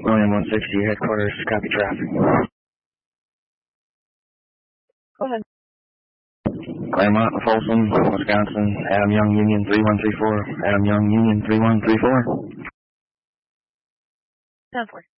William 160, headquarters, copy traffic. Go ahead. Claremont, Folsom, Wisconsin, Adam Young, Union 3134, Adam Young, Union 3134. 10-4.